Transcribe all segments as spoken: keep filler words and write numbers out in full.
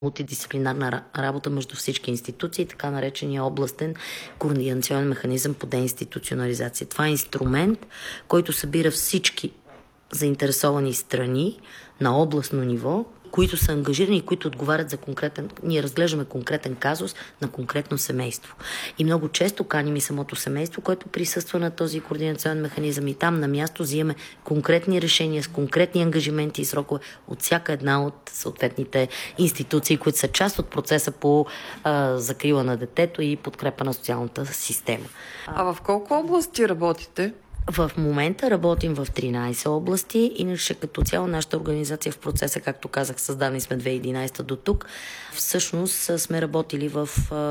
мултидисциплинарна работа между всички институции, така наречения областен координационен механизъм по деинституционализация. Това е инструмент, който събира всички заинтересовани страни на областно ниво, които са ангажирани и които отговарят за конкретен... Ние разглеждаме конкретен казус на конкретно семейство. И много често каним и самото семейство, което присъства на този координационен механизъм и там на място взимаме конкретни решения с конкретни ангажименти и срокове от всяка една от съответните институции, които са част от процеса по а, закрила на детето и подкрепа на социалната система. А в колко области работите? В момента работим в тринайсет области, иначе като цяло нашата организация в процеса, както казах, създадени сме две хиляди и единайсета до тук. Всъщност сме работили в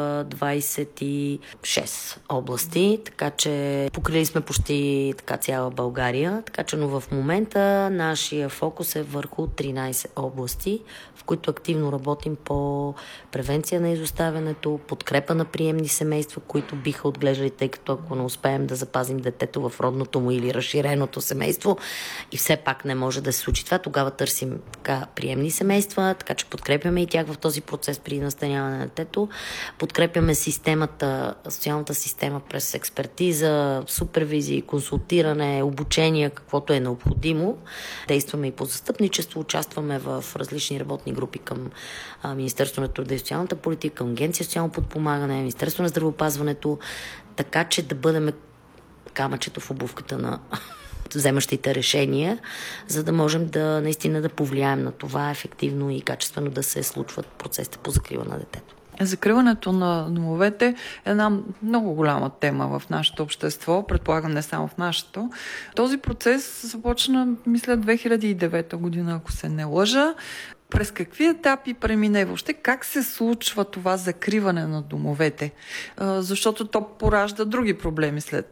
двайсет и шест области, така че покрили сме почти така цяла България, така че но в момента нашия фокус е върху тринайсет области, в които активно работим по превенция на изоставянето, подкрепа на приемни семейства, които биха отглеждали, тъй като ако не успеем да запазим детето в родното му или разширеното семейство и все пак не може да се случи това, тогава търсим така приемни семейства, така че подкрепяме и тях в този процес при настаняване на детето. Подкрепяме системата, социалната система през експертиза, супервизии, консултиране, обучение, каквото е необходимо. Действаме и по застъпничество, участваме в различни работни групи към а, Министерството на труда и социалната политика, към Агенция социално подпомагане, Министерството на здравеопазването, така че да бъдем камъчето в обувката на вземащите решения, за да можем да наистина да повлияем на това ефективно и качествено да се случват процесите по закрила на детето. Закриването на домовете е една много голяма тема в нашето общество, предполагам не само в нашето. Този процес започна, мисля, две хиляди и девета година, ако се не лъжа. През какви етапи премина и въобще как се случва това закриване на домовете? Защото то поражда други проблеми след